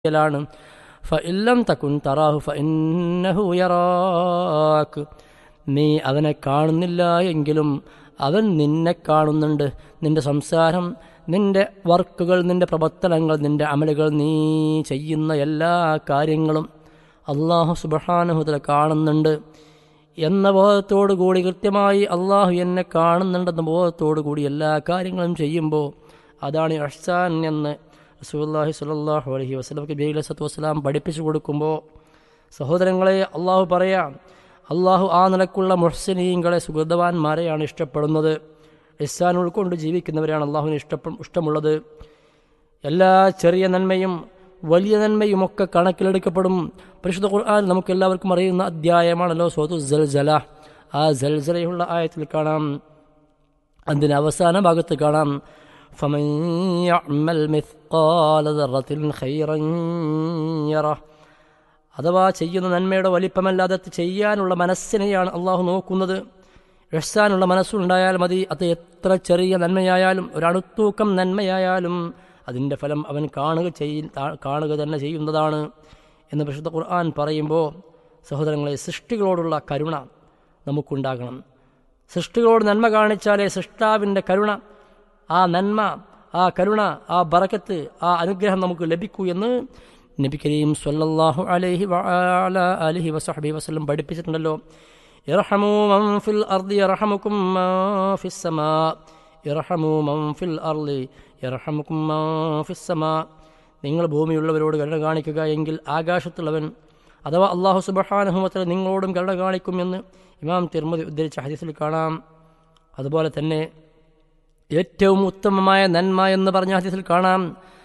ാണ് ഫഇല്ലം തകുൻ തറാഹു ഫഇന്നഹു യറാക്. നീ അവനെ കാണുന്നില്ല എങ്കിലും അവൻ നിന്നെ കാണുന്നുണ്ട്. നിന്റെ സംസാരം, നിന്റെ വർക്കുകൾ, നിന്റെ പ്രവർത്തനങ്ങൾ, നിന്റെ അമലുകൾ, നീ ചെയ്യുന്ന എല്ലാ കാര്യങ്ങളും അള്ളാഹു സുബ്ഹാനഹു തആല കാണുന്നുണ്ട് എന്ന ബോധത്തോടു കൂടി, കൃത്യമായി അള്ളാഹു എന്നെ കാണുന്നുണ്ടെന്ന ബോധത്തോടു കൂടി എല്ലാ കാര്യങ്ങളും ചെയ്യുമ്പോൾ അതാണ് ഇഹ്സാൻ എന്ന് റസൂലുള്ളാഹി സ്വല്ലല്ലാഹു അലൈഹി വസല്ലമക്ക് ജിബ്രീൽ അലൈഹിസ്സലാത്തു വസ്സലാം പഠിപ്പിച്ചു കൊടുക്കുമ്പോൾ, സഹോദരങ്ങളെ, അള്ളാഹു പറയാം, അള്ളാഹു ആ നിലക്കുള്ള മുഹ്സിനീങ്ങളെ, സുഹൃതവാന്മാരെയാണ് ഇഷ്ടപ്പെടുന്നത്. ഇഹ്സാൻ ഉൾക്കൊണ്ട് ജീവിക്കുന്നവരെയാണ് അള്ളാഹുവിന് ഇഷ്ടമുള്ളത്. എല്ലാ ചെറിയ നന്മയും വലിയ നന്മയുമൊക്കെ കണക്കിലെടുക്കപ്പെടും. പരിശുദ്ധ ഖുർആൻ നമുക്കെല്ലാവർക്കും അറിയുന്ന അധ്യായമാണല്ലോ സൂറത്തുൽ സൽസല. ആ സൽസലയുള്ള ആയത്തിൽ കാണാം, അതിൻ്റെ അവസാന ഭാഗത്ത് കാണാം, فمن يعمل مثقال ذرة خيرا يره. അഥവാ ചെയ്യുന്ന നന്മയുടെ വലിപ്പമല്ലാതെ ചെയ്യാനുള്ള മനസ്സിനെയാണ് അള്ളാഹു നോക്കുന്നത്. ഇഹ്സാനുള്ള മനസ്സുണ്ടായാൽ മതി. അത് എത്ര ചെറിയ നന്മയായാലും, ഒരണുത്തൂക്കം നന്മയായാലും അതിൻ്റെ ഫലം അവൻ കാണുക തന്നെ ചെയ്യുന്നതാണ് എന്ന് പരിശുദ്ധ ഖുർആൻ പറയുമ്പോൾ, സഹോദരങ്ങളെ, സൃഷ്ടികളോടുള്ള കരുണ നമുക്കുണ്ടാകണം. സൃഷ്ടികളോട് നന്മ കാണിച്ചാലേ സൃഷ്ടാവിൻ്റെ കരുണ, ആ നന്മ, ആ കരുണ, ആ ബറക്കത്ത്, ആ അനുഗ്രഹം നമുക്ക് ലഭിക്കൂ എന്ന് നബി കരീം സ്വല്ലല്ലാഹു അലൈഹി വഅലാ ആലിഹി വസഹ്ബിഹി വസല്ലം പഠിപ്പിച്ചിട്ടുണ്ടല്ലോ. ഇർഹമൂ മൻ ഫിൽ അർദി യർഹമുകും മൻ ഫിസ് സമാ, ഇർഹമൂ മൻ ഫിൽ അർദി യർഹമുകും മൻ ഫിസ് സമാ. നിങ്ങൾ ഭൂമിയുള്ളവരോട് കരുണ കാണിക്കുക എങ്കിൽ ആകാശത്തുള്ളവൻ അഥവാ അല്ലാഹു സുബ്ഹാനഹു വ തആല നിങ്ങളോടും കരുണ കാണിക്കുമെന്ന് ഇമാം തിർമിദി ഉദ്ധരിച്ച ഹദീസിൽ കാണാം. അതുപോലെ തന്നെ ഏറ്റവും ഉത്തമമായ നന്മ എന്ന് പറഞ്ഞ ഹദീസിൽ കാണാം,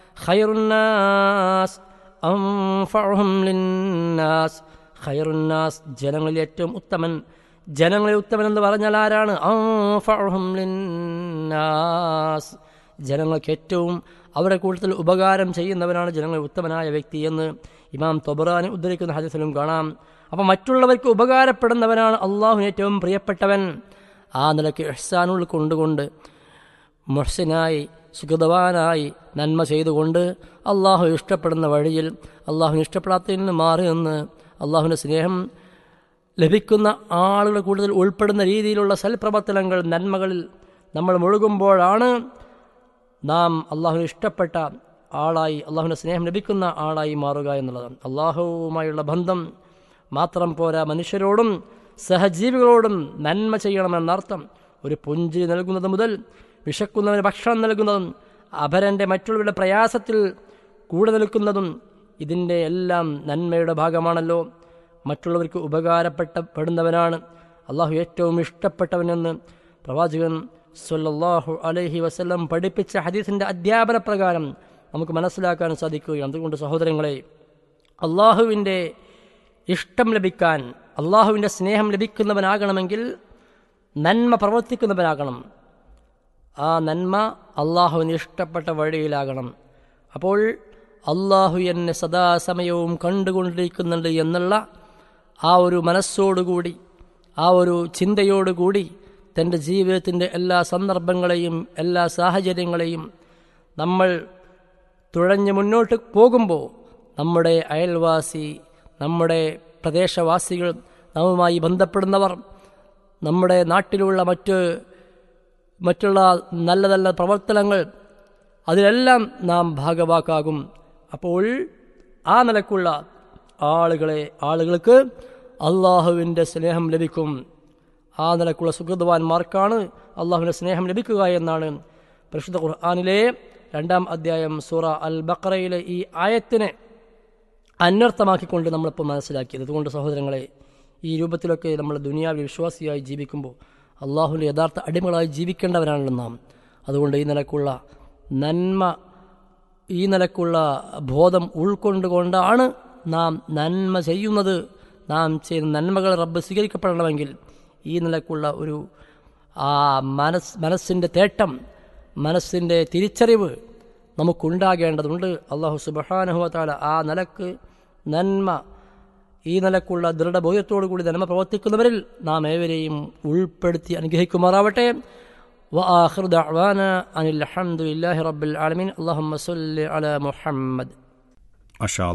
ഖൈറുന്നാസ് അൻഫഉഹും ലിന്നാസ്. ഖൈറുന്നാസ്, ജനങ്ങളിൽ ഏറ്റവും ഉത്തമൻ. ജനങ്ങളിൽ ഉത്തമൻ എന്ന് പറഞ്ഞാൽ ആരാണ്? അൻഫഉഹും ലിന്നാസ്, ജനങ്ങൾക്ക് ഏറ്റവും അവരുടെ കൂട്ടത്തിൽ ഉപകാരം ചെയ്യുന്നവനാണ് ജനങ്ങളിൽ ഉത്തമനായ വ്യക്തി എന്ന് ഇമാം തൊബറാനി ഉദ്ധരിക്കുന്ന ഹദീസിലും കാണാം. അപ്പം മറ്റുള്ളവർക്ക് ഉപകാരപ്പെടുന്നവനാണ് അള്ളാഹുവിന് ഏറ്റവും പ്രിയപ്പെട്ടവൻ. ആ നിലയ്ക്ക് ഇഹ്സാൻ ഉൾക്കൊണ്ടുകൊണ്ട് മുഹ്സിനായി, സുഗതവാനായി, നന്മ ചെയ്തുകൊണ്ട് അള്ളാഹു ഇഷ്ടപ്പെടുന്ന വഴിയിൽ, അള്ളാഹുവിന് ഇഷ്ടപ്പെടാത്തതിൽ നിന്ന് മാറി നിന്ന് അള്ളാഹുവിൻ്റെ സ്നേഹം ലഭിക്കുന്ന ആളുകൾ കൂടുതൽ ഉൾപ്പെടുന്ന രീതിയിലുള്ള സൽപ്രവർത്തനങ്ങൾ, നന്മകളിൽ നമ്മൾ മുഴുകുമ്പോഴാണ് നാം അള്ളാഹുവിന് ഇഷ്ടപ്പെട്ട ആളായി, അള്ളാഹുവിൻ്റെ സ്നേഹം ലഭിക്കുന്ന ആളായി മാറുക എന്നുള്ളതാണ്. അള്ളാഹുവുമായുള്ള ബന്ധം മാത്രം പോരാ, മനുഷ്യരോടും സഹജീവികളോടും നന്മ ചെയ്യണമെന്നർത്ഥം. ഒരു പുഞ്ചിരി നൽകുന്നത് മുതൽ വിശക്കുന്നവന് ഭക്ഷണം നൽകുന്നതും അപരൻ്റെ മറ്റുള്ളവരുടെ പ്രയാസത്തിൽ കൂടെ നിൽക്കുന്നതും ഇതിൻ്റെ എല്ലാം നന്മയുടെ ഭാഗമാണല്ലോ. മറ്റുള്ളവർക്ക് ഉപകാരപ്പെടുന്നവനാണ് അള്ളാഹു ഏറ്റവും ഇഷ്ടപ്പെട്ടവനെന്ന് പ്രവാചകൻ സ്വല്ലല്ലാഹു അലൈഹി വസല്ലം പഠിപ്പിച്ച ഹദീസിൻ്റെ അധ്യാപന പ്രകാരം നമുക്ക് മനസ്സിലാക്കാൻ സാധിക്കുകയാണ്. അതുകൊണ്ട് സഹോദരങ്ങളെ, അള്ളാഹുവിൻ്റെ ഇഷ്ടം ലഭിക്കാൻ, അള്ളാഹുവിൻ്റെ സ്നേഹം ലഭിക്കുന്നവനാകണമെങ്കിൽ നന്മ പ്രവർത്തിക്കുന്നവനാകണം. ആ നന്മ അള്ളാഹുവിന് ഇഷ്ടപ്പെട്ട വഴിയിലാകണം. അപ്പോൾ അള്ളാഹു എന്നെ സദാസമയവും കണ്ടുകൊണ്ടിരിക്കുന്നുണ്ട് എന്നുള്ള ആ ഒരു മനസ്സോടുകൂടി, ആ ഒരു ചിന്തയോടുകൂടി തൻ്റെ ജീവിതത്തിൻ്റെ എല്ലാ സന്ദർഭങ്ങളെയും എല്ലാ സാഹചര്യങ്ങളെയും നമ്മൾ തുഴഞ്ഞ് മുന്നോട്ട് പോകുമ്പോൾ നമ്മുടെ അയൽവാസി, നമ്മുടെ പ്രദേശവാസികൾ, നമ്മുമായി ബന്ധപ്പെടുന്നവർ, നമ്മുടെ നാട്ടിലുള്ള മറ്റുള്ള നല്ല നല്ല പ്രവർത്തനങ്ങൾ, അതിലെല്ലാം നാം ഭാഗവാക്കാകും. അപ്പോൾ ആ നിലക്കുള്ള ആളുകൾക്ക് അള്ളാഹുവിൻ്റെ സ്നേഹം ലഭിക്കും. ആ നിലക്കുള്ള സുഹൃതവാന്മാർക്കാണ് അള്ളാഹുവിൻ്റെ സ്നേഹം ലഭിക്കുക എന്നാണ് പരിശുദ്ധ ഖുർആനിലെ 2-ാം അധ്യായം സൂറ അൽ ബഖറയിലെ ഈ ആയത്തിനെ അന്വർത്ഥമാക്കിക്കൊണ്ട് നമ്മളിപ്പോൾ മനസ്സിലാക്കിയത്. അതുകൊണ്ട് സഹോദരങ്ങളെ, ഈ രൂപത്തിലൊക്കെ നമ്മൾ ദുനിയാവിൽ വിശ്വാസിയായി ജീവിക്കുമ്പോൾ അള്ളാഹുവിൻ്റെ യഥാർത്ഥ അടിമകളായി ജീവിക്കേണ്ടവരാണല്ലോ നാം. അതുകൊണ്ട് ഈ നിലക്കുള്ള നന്മ, ഈ നിലക്കുള്ള ബോധം ഉൾക്കൊണ്ടുകൊണ്ടാണ് നാം നന്മ ചെയ്യുന്നത്. നാം ചെയ്യുന്ന നന്മകൾ റബ്ബ് സ്വീകരിക്കപ്പെടണമെങ്കിൽ ഈ നിലക്കുള്ള ഒരു മനസ്സിൻ്റെ തേട്ടം, മനസ്സിൻ്റെ തിരിച്ചറിവ് നമുക്കുണ്ടാകേണ്ടതുണ്ട്. അല്ലാഹു സുബ്ഹാനഹു വ തആല ആ നിലക്ക് നന്മ, ഈ നിലക്കുള്ള ദൃഢബോധ്യത്തോടു കൂടി നന്മ പ്രവർത്തിക്കുന്നവരിൽ നാം ഏവരെയും ഉൾപ്പെടുത്തി അനുഗ്രഹിക്കുമാറാവട്ടെ. وآخر دعوانا أن الحمد لله رب العالمين اللهم صل على محمد. മഷാ